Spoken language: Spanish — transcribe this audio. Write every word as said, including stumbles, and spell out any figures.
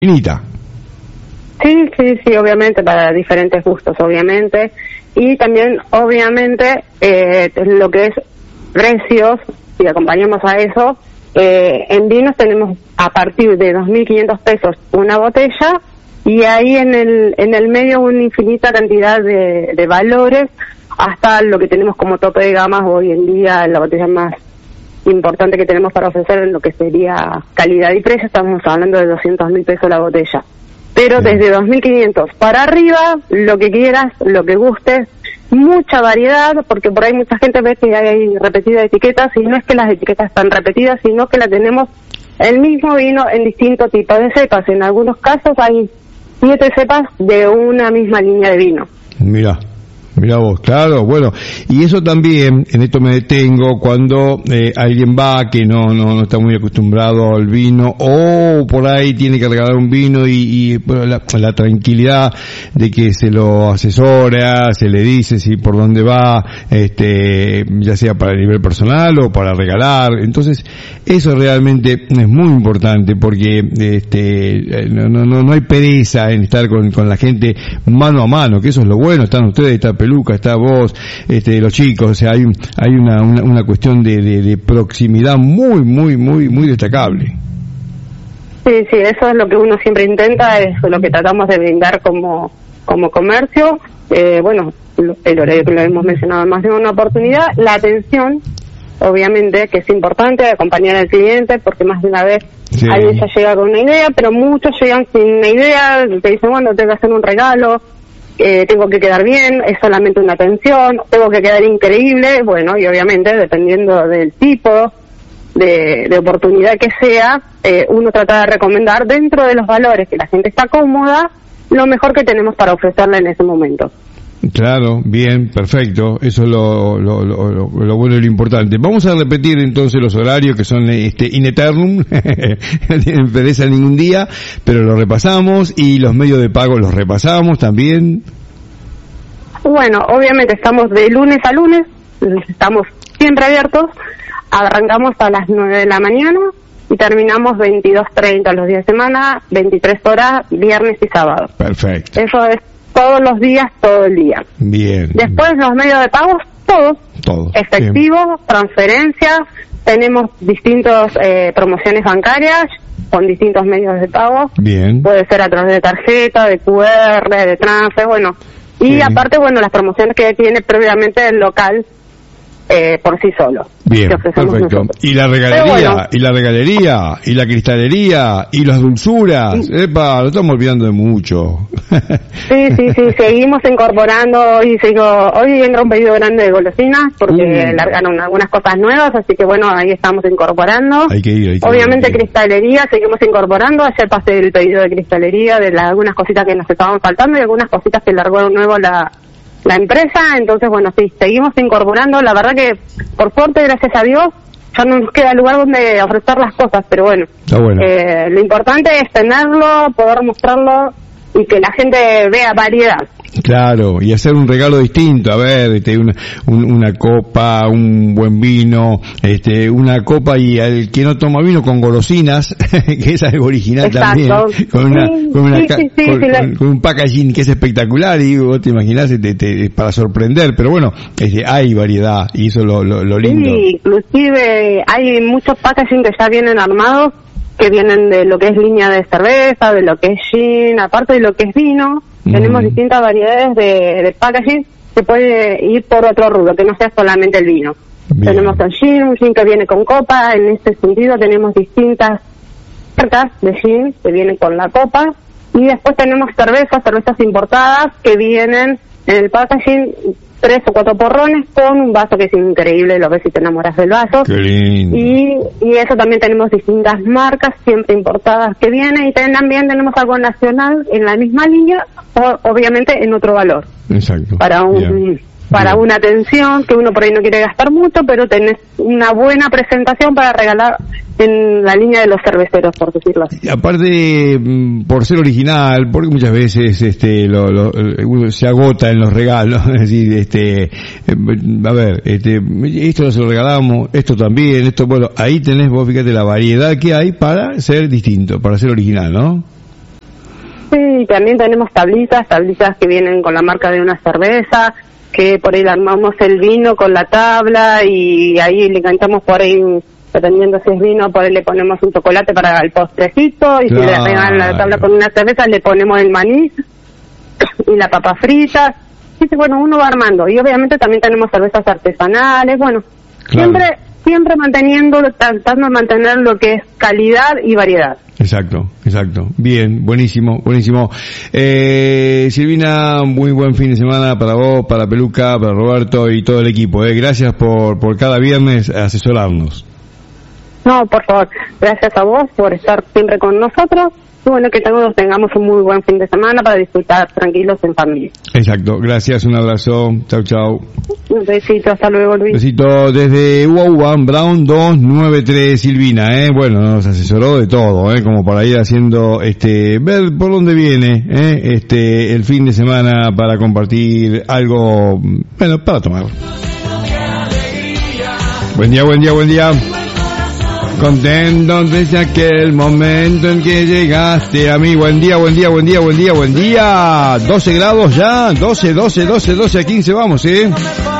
Finita. Sí, sí, sí, obviamente, para diferentes gustos, obviamente. Y también, obviamente, eh, lo que es precios, si acompañamos a eso, eh, en vinos tenemos a partir de dos mil quinientos pesos una botella, y ahí en el en el medio una infinita cantidad de, de valores, hasta lo que tenemos como tope de gamas hoy en día, la botella más importante que tenemos para ofrecer en lo que sería calidad y precio, estamos hablando de doscientos mil pesos la botella. Pero desde dos mil quinientos para arriba, lo que quieras, lo que gustes, mucha variedad, porque por ahí mucha gente ve que hay repetidas etiquetas, y no es que las etiquetas están repetidas, sino que la tenemos el mismo vino en distintos tipos de cepas. En algunos casos hay siete cepas de una misma línea de vino. Mira. Mira vos, claro, bueno, y eso también, en esto me detengo, cuando eh, alguien va que no, no no está muy acostumbrado al vino, o por ahí tiene que regalar un vino y, y bueno, la, la tranquilidad de que se lo asesora, se le dice si por dónde va, este, ya sea para el nivel personal o para regalar. Entonces, eso realmente es muy importante, porque este no no no hay pereza en estar con, con la gente mano a mano, que eso es lo bueno. Están ustedes, está Peluca, está vos, este, los chicos, o sea, hay hay una una, una cuestión de, de, de proximidad muy muy muy muy destacable. Sí, sí, eso es lo que uno siempre intenta, es lo que tratamos de brindar como como comercio. Eh, bueno, el horario que lo hemos mencionado en más de una oportunidad, la atención, obviamente, que es importante, acompañar al cliente, porque más de una vez sí. Alguien ya llega con una idea, pero muchos llegan sin una idea, te dicen, bueno, tengo que hacer un regalo, Eh, tengo que quedar bien, es solamente una atención, tengo que quedar increíble, bueno, y obviamente dependiendo del tipo de, de oportunidad que sea, eh, uno trata de recomendar dentro de los valores que la gente está cómoda, lo mejor que tenemos para ofrecerle en ese momento. Claro, bien, perfecto, eso es lo, lo, lo, lo, lo bueno y lo importante. Vamos a repetir entonces los horarios, que son este in eternum, no tienen pereza ningún día, pero lo repasamos, y los medios de pago los repasamos también. Bueno, obviamente estamos de lunes a lunes, estamos siempre abiertos, arrancamos a las nueve de la mañana y terminamos veintidós treinta los días de semana, veintitrés horas, viernes y sábado. Perfecto. Eso es todos los días, todo el día. Bien. Después los medios de pago, todos. Todos. Efectivo, bien. Transferencia, tenemos distintas eh, promociones bancarias con distintos medios de pago. Bien. Puede ser a través de tarjeta, de cu erre, de transfer, bueno. Y sí. Aparte, bueno, las promociones que tiene previamente el local eh, por sí solo. Bien, perfecto. Nosotros. Y la regalería, bueno. y la regalería, y la cristalería, y las dulzuras. Sí. Epa, lo estamos olvidando de mucho. Sí, sí, sí, seguimos incorporando. Hoy sigo, hoy entra un pedido grande de golosinas, porque uh. largaron algunas cosas nuevas, así que bueno, ahí estamos incorporando. Hay que ir, hay que Obviamente ir, hay que ir. Cristalería, seguimos incorporando. Ayer pasé el pedido de cristalería, de la, algunas cositas que nos estaban faltando, y algunas cositas que largó nuevo la... la empresa. Entonces bueno, sí, seguimos incorporando. La verdad que por suerte, gracias a Dios, ya no nos queda lugar donde ofrecer las cosas, pero bueno, bueno. Eh, lo importante es tenerlo, poder mostrarlo y que la gente vea variedad. Claro, y hacer un regalo distinto, a ver, este, una, un, una copa, un buen vino, este, una copa, y al que no toma vino con golosinas, que es algo original. Exacto. También, con una, sí, con, una sí, sí, sí, con, sí, con, con un packaging que es espectacular, y vos te imaginás, te, te, para sorprender, pero bueno, este, hay variedad, y eso es lo, lo, lo lindo. Sí, inclusive hay muchos packaging que ya vienen armados, que vienen de lo que es línea de cerveza, de lo que es gin, aparte de lo que es vino. Mm. Tenemos distintas variedades de, de packaging que puede ir por otro rubro, que no sea solamente el vino. Bien. Tenemos el gin, un gin que viene con copa. En este sentido tenemos distintas marcas de gin que vienen con la copa, y después tenemos cervezas, cervezas importadas que vienen en el packaging, tres o cuatro porrones con un vaso que es increíble, lo ves y te enamoras del vaso. Qué lindo. Y, y eso también tenemos distintas marcas, siempre importadas, que vienen, y también tenemos algo nacional en la misma línea, o, obviamente en otro valor. Exacto. Para un... Bien. Para Bien. Una atención que uno por ahí no quiere gastar mucho, pero tenés una buena presentación para regalar en la línea de los cerveceros, por decirlo así. Aparte, por ser original, porque muchas veces este lo, lo, uno se agota en los regalos, es decir, este, a ver, este, esto lo regalamos, esto también, esto, bueno, ahí tenés vos, fíjate la variedad que hay para ser distinto, para ser original, ¿no? Sí, también tenemos tablitas, tablitas que vienen con la marca de una cerveza, que por ahí le armamos el vino con la tabla y ahí le enganchamos por ahí, dependiendo si es vino, por ahí le ponemos un chocolate para el postrecito y claro. Si le regalan la tabla con una cerveza le ponemos el maní y la papa frita. Y bueno, uno va armando y obviamente también tenemos cervezas artesanales, bueno, claro. siempre siempre manteniendo, tratando de mantener lo que es calidad y variedad. Exacto, exacto. Bien, buenísimo, buenísimo. Eh, Silvina, muy buen fin de semana para vos, para Peluca, para Roberto y todo el equipo. Eh. Gracias por, por cada viernes asesorarnos. No, por favor, gracias a vos por estar siempre con nosotros. Y bueno, que todos tengamos un muy buen fin de semana para disfrutar tranquilos en familia. Exacto, gracias, un abrazo, chau chau. Un besito, hasta luego, Luis. Besito desde Wauban, Brown dos nueve tres, Silvina, eh, bueno, nos asesoró de todo, eh, como para ir haciendo, este, ver por dónde viene, eh, este, el fin de semana para compartir algo, bueno, para tomar. Buen día, buen día, buen día. Contento desde aquel momento en que llegaste a mí. Buen día, buen día, buen día, buen día, buen día. doce grados ya, doce, doce, doce, doce a quince, vamos, ¿eh?